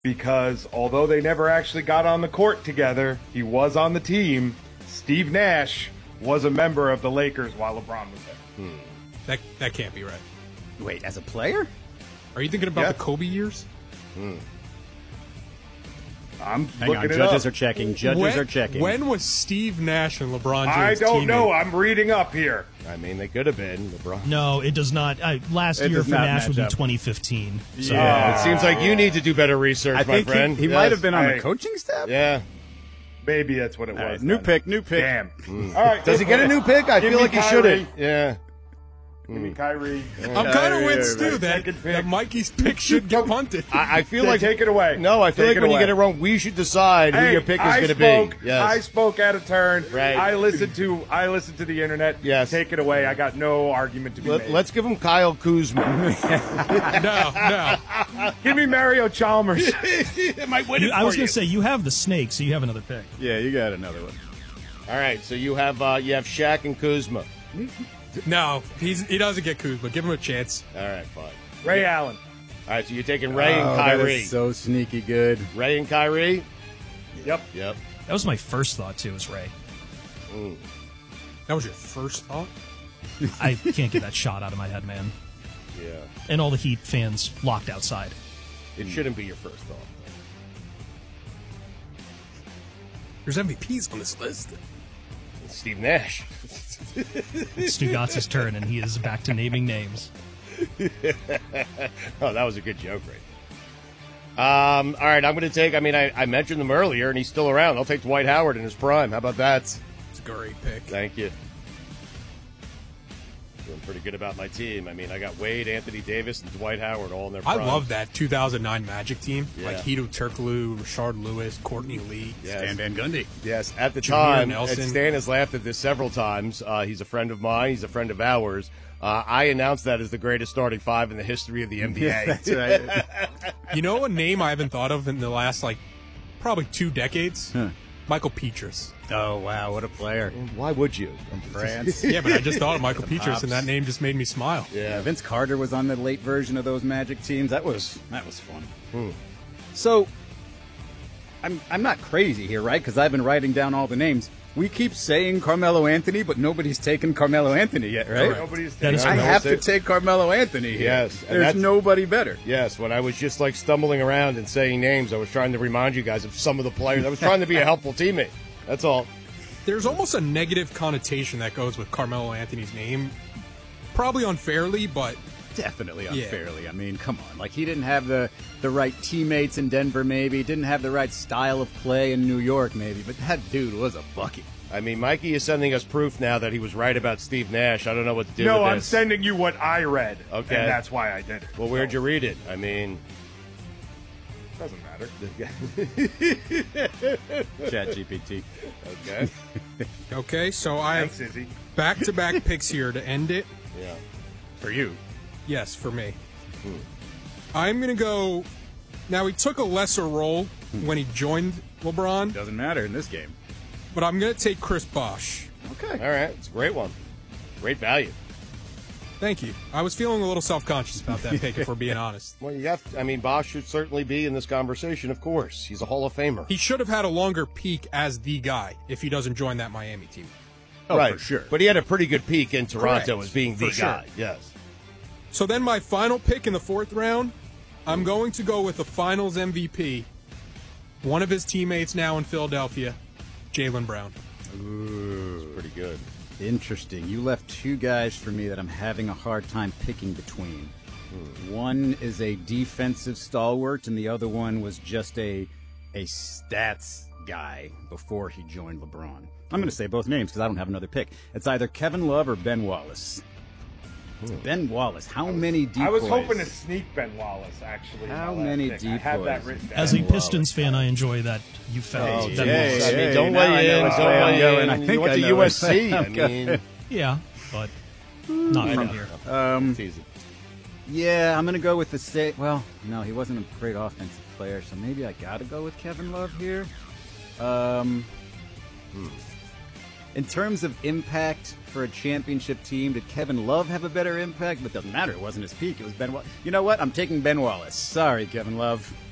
because although they never actually got on the court together, he was on the team. Steve Nash was a member of the Lakers while LeBron was there. That can't be right. Wait, as a player? Are you thinking about the Kobe years? I'm Hang on, looking it judges up. are checking. Judges are checking. When was Steve Nash and LeBron James I don't know. teammates? I'm reading up here. I mean, they could have been LeBron. No, it does not. Last It year does for not Nash would be match up. 2015. So. Yeah, it seems like you need to do better research, I my think friend. he Yes. might have been on Hey. the coaching staff. Yeah. Maybe that's what it All was. right, new then. pick. Damn. All right. Does he get a new pick? I Give feel me like he Kyrie. shouldn't. Yeah. Give me Kyrie. I'm kind of with Stu that, Second pick. that Mikey's pick should get punted. I feel Then like take it away. No, I feel Take like it when you away. get it wrong, we should decide who Hey, your pick is I going to spoke- be. Yes. I spoke out of turn. Right. I listened to the internet. Yes. Take it away. I got no argument to be made. Let's give him Kyle Kuzma. No. Give me Mario Chalmers. It might win it I was for going you. to say, you have the snake, so you have another pick. Yeah, you got another one. All right, so you have Shaq and Kuzma. No, he doesn't get Kuzma. Give him a chance. All right, fine. Ray Allen. All right, so you're taking Ray and That Kyrie. is so sneaky good. Ray and Kyrie? Yep. Yep. That was my first thought, too, is Ray. That was your first thought? I can't get that shot out of my head, man. Yeah. And all the Heat fans locked outside. It shouldn't be your first thought. There's MVPs on this list. Steve Nash. Stu got his turn, and he is back to naming names. Oh, that was a good joke, right? All right, I'm going to take, I mentioned them earlier, and he's still around. I'll take Dwight Howard in his prime. How about that? It's a great pick. Thank you. Feeling pretty good about my team. I got Wade, Anthony Davis, and Dwight Howard all in their I prime. love that 2009 Magic team. Yeah. Like Hedo Turkoglu, Rashard Lewis, Courtney Lee. Yes. Stan Van Gundy. Yes, at the Jameer time, Nelson. and Stan has laughed at this several times. He's a friend of mine. He's a friend of ours. I announced that as the greatest starting five in the history of the NBA. That's right. You know a name I haven't thought of in the last, probably 2 decades? Huh. Michael Petras. Oh, wow, what a player. Why would you? From France. Yeah, but I just thought of Michael The Petras, Pops. and that name just made me smile. Yeah, Vince Carter was on the late version of those Magic teams. That was fun. So, I'm not crazy here, right? Because I've been writing down all the names. We keep saying Carmelo Anthony, but nobody's taken Carmelo Anthony yet, right? Correct. Nobody's That is I correct. have to take Carmelo Anthony here. Yes, and There's that's- nobody better. Yes, when I was just stumbling around and saying names, I was trying to remind you guys of some of the players. I was trying to be a helpful teammate. That's all. There's almost a negative connotation that goes with Carmelo Anthony's name. Probably unfairly, but Definitely Yeah. unfairly. I mean, come on. Like, he didn't have the right teammates in Denver, maybe. Didn't have the right style of play in New York, maybe. But that dude was a bucket. Mikey is sending us proof now that he was right about Steve Nash. I don't know what to do No, with I'm this. sending you what I read. Okay. And that's why I did it. Well, where'd you read it? Doesn't matter. Chat GPT. Okay. okay, so I Thanks, have Izzy. back-to-back picks here to end it. Yeah. For you. Yes, for me. I'm going to go... Now, he took a lesser role when he joined LeBron, Doesn't matter in this game. but I'm going to take Chris Bosh. Okay. All right. It's a great one. Great value. Thank you. I was feeling a little self-conscious about that pick, if we're being honest. Well, you have to, Bosch should certainly be in this conversation, of course. He's a Hall of Famer. He should have had a longer peak as the guy if he doesn't join that Miami team. Oh, right. for sure. But he had a pretty good peak in Toronto Correct. as being the For sure. guy. Yes. So then my final pick in the 4th round, I'm going to go with the Finals MVP, one of his teammates now in Philadelphia, Jaylen Brown. It's pretty good. Interesting. You left 2 guys for me that I'm having a hard time picking between. One is a defensive stalwart, and the other one was just a stats guy before he joined LeBron. I'm going to say both names because I don't have another pick. It's either Kevin Love or Ben Wallace. Ben Wallace. How many depoys? I was hoping to sneak Ben Wallace, actually. in my How last many pick. I have that depoys? written down. As a Pistons fan, I enjoy that you found Ben Hey, Wallace. hey, don't now weigh I know in. which Don't way I'm weigh going. in. I You think went I to know which way USC. I'm going. Yeah, but not from here. Teasing. Yeah, I'm going to go with the state. Well, no, he wasn't a great offensive player, so maybe I got to go with Kevin Love here. In terms of impact for a championship team, did Kevin Love have a better impact? But it doesn't matter. It wasn't his peak. It was Ben Wallace. You know what? I'm taking Ben Wallace. Sorry, Kevin Love.